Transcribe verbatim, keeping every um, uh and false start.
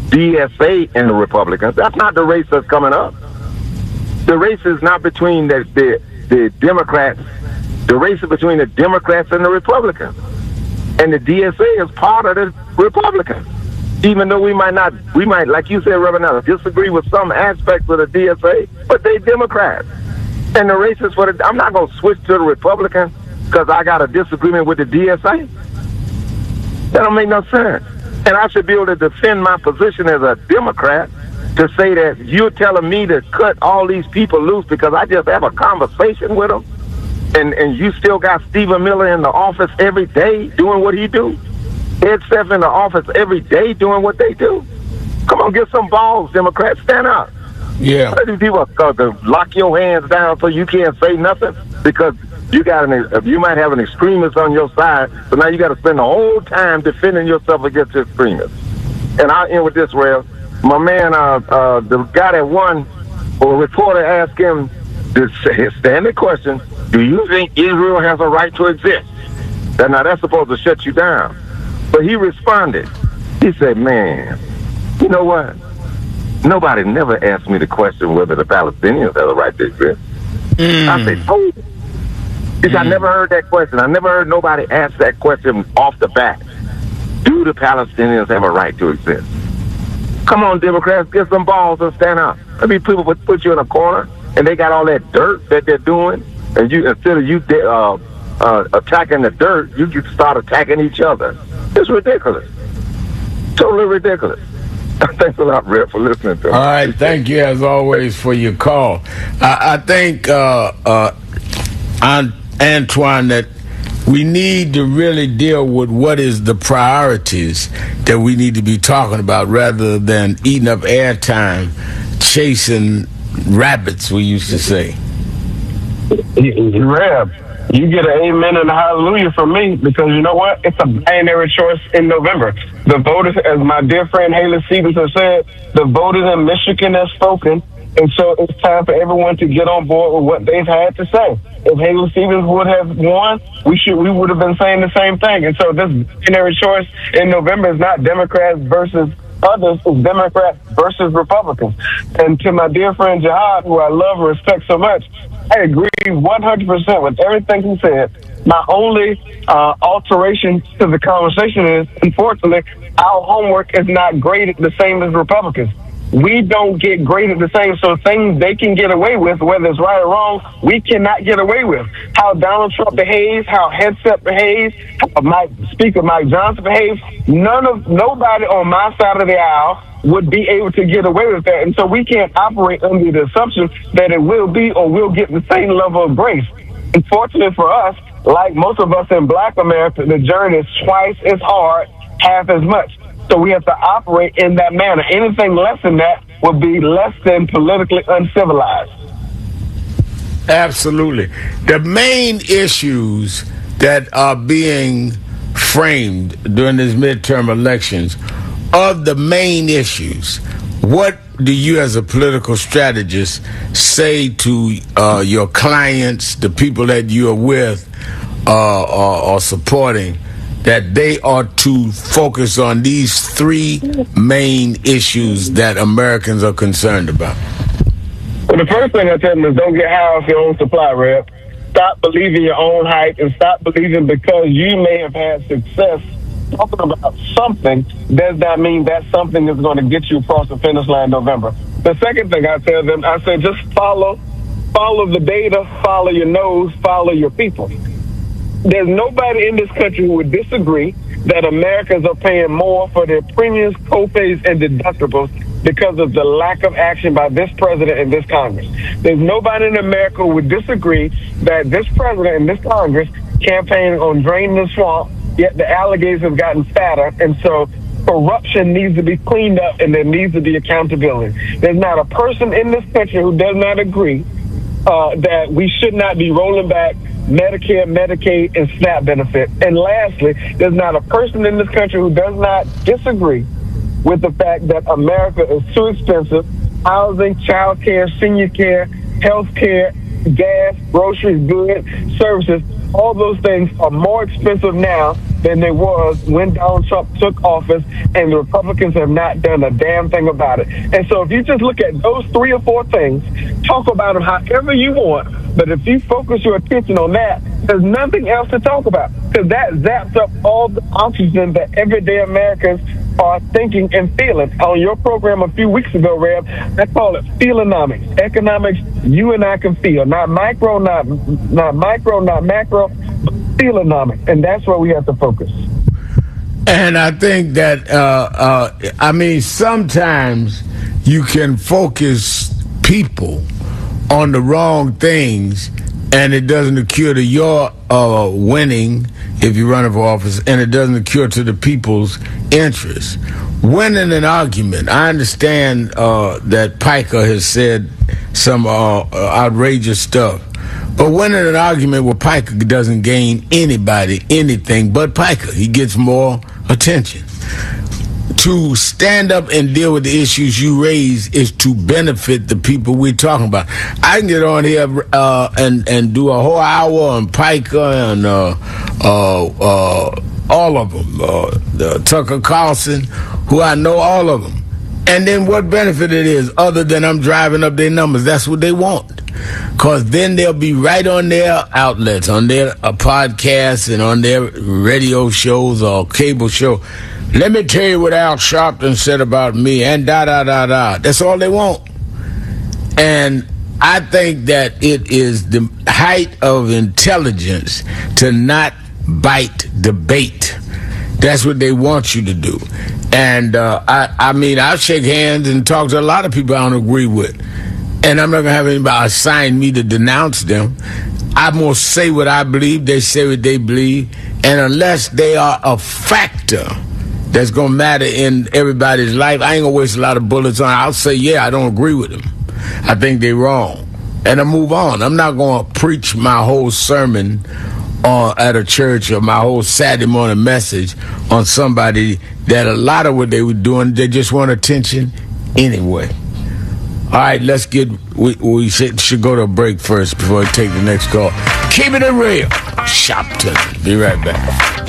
D S A and the Republicans. That's not the race that's coming up. The race is not between the, the, the Democrats. The race is between the Democrats and the Republicans. And the D S A is part of the Republicans. Even though we might not, we might, like you said, Reverend Ellis, disagree with some aspects of the D S A, but they Democrats. And the race is for the, I'm not going to switch to the Republicans because I got a disagreement with the D S A. That don't make no sense. And I should be able to defend my position as a Democrat to say that you're telling me to cut all these people loose because I just have a conversation with them, and, and you still got Stephen Miller in the office every day doing what he do. Ed Steph in the office every day doing what they do. Come on, get some balls, Democrats. Stand up. Yeah. Let these people uh, lock your hands down so you can't say nothing because you got an, you might have an extremist on your side, so now you got to spend the whole time defending yourself against the extremists. And I'll end with this, Rev. My man, uh, uh, the guy that won, or a reporter asked him this standing question, do you think Israel has a right to exist? That, now, that's supposed to shut you down. But he responded. He said, man, you know what? Nobody never asked me the question whether the Palestinians have a right to exist. Mm. I said, oh. Because mm. I never heard that question. I never heard nobody ask that question off the bat. Do the Palestinians have a right to exist? Come on, Democrats, get some balls and stand up. I mean, people would put you in a corner, and they got all that dirt that they're doing, and you instead of you uh, uh, attacking the dirt, you just start attacking each other. It's ridiculous. Totally ridiculous. Thanks a lot, Rick, for listening to me. All right, thank you, as always, for your call. I, I think, uh, uh, Antoine, that we need to really deal with what is the priorities that we need to be talking about rather than eating up airtime, chasing rabbits, we used to say. Rev, you get an amen and a hallelujah from me because you know what? It's a binary choice in November. The voters, as my dear friend Haley Stevens has said, the voters in Michigan have spoken. And so it's time for everyone to get on board with what they've had to say. If Haley Stevens would have won, we should we would have been saying the same thing. And so this binary choice in November is not Democrats versus others, it's Democrats versus Republicans. And to my dear friend Jihad, who I love and respect so much, I agree one hundred percent with everything he said. My only uh, alteration to the conversation is, unfortunately, our homework is not graded the same as Republicans. We don't get graded the same, so things they can get away with, whether it's right or wrong, we cannot get away with. How Donald Trump behaves, how Hegseth behaves, how Mike, Speaker Mike Johnson behaves, none of, nobody on my side of the aisle would be able to get away with that. And so we can't operate under the assumption that it will be or will get the same level of grace. Unfortunately for us, like most of us in Black America, the journey is twice as hard, half as much. So we have to operate in that manner. Anything less than that would be less than politically uncivilized. Absolutely. The main issues that are being framed during these midterm elections, of the main issues, what do you as a political strategist say to uh, your clients, the people that you are with uh, or, or supporting, that they are to focus on these three main issues that Americans are concerned about? Well, the first thing I tell them is don't get high off your own supply, Rep. Stop believing your own hype and stop believing because you may have had success talking about something does not mean that something is going to get you across the finish line in November. The second thing I tell them, I say just follow, follow the data, follow your nose, follow your people. There's nobody in this country who would disagree that Americans are paying more for their premiums, co-pays, and deductibles because of the lack of action by this president and this Congress. There's nobody in America who would disagree that this president and this Congress campaigning on draining the swamp, yet the alligators have gotten fatter, and so corruption needs to be cleaned up and there needs to be accountability. There's not a person in this country who does not agree uh, that we should not be rolling back Medicare, Medicaid, and SNAP benefits. And lastly, there's not a person in this country who does not disagree with the fact that America is too expensive. Housing, child care, senior care, health care, gas, groceries, goods, services all those things are more expensive now than they was when Donald Trump took office, and the Republicans have not done a damn thing about it. And so if you just look at those three or four things, talk about them however you want, but if you focus your attention on that, there's nothing else to talk about, because that zaps up all the oxygen that everyday Americans are thinking and feeling. On your program a few weeks ago, Rev, I call it feelonomics. Economics you and I can feel. Not micro, not not micro, not macro, but feelonomics. And that's where we have to focus. And I think that, uh, uh, I mean, sometimes you can focus people on the wrong things, and it doesn't accrue to your uh, winning if you're running for office, and it doesn't accrue to the people's interest. Winning an argument, I understand uh, that Piker has said some uh, outrageous stuff, but winning an argument with Piker doesn't gain anybody anything but Piker. He gets more attention. To stand up and deal with the issues you raise is to benefit the people we're talking about. I can get on here uh, and and do a whole hour on Piker and uh, uh, uh, all of them, uh, the Tucker Carlson, who I know all of them. And then what benefit it is other than I'm driving up their numbers? That's what they want. Because then they'll be right on their outlets, on their uh, podcasts and on their radio shows or cable show. Let me tell you what Al Sharpton said about me, and da-da-da-da. That's all they want. And I think that it is the height of intelligence to not bite debate. That's what they want you to do. And, uh, I, I mean, I'll shake hands and talk to a lot of people I don't agree with. And I'm not going to have anybody assign me to denounce them. I'm going to say what I believe. They say what they believe. And unless they are a factor that's going to matter in everybody's life, I ain't going to waste a lot of bullets on it. I'll say, yeah, I don't agree with them. I think they're wrong. And I move on. I'm not going to preach my whole sermon on, at a church or my whole Saturday morning message on somebody that a lot of what they were doing, they just want attention anyway. All right, let's get, we, we should, should go to a break first before I take the next call. Keep it in real. Shopton. Be right back.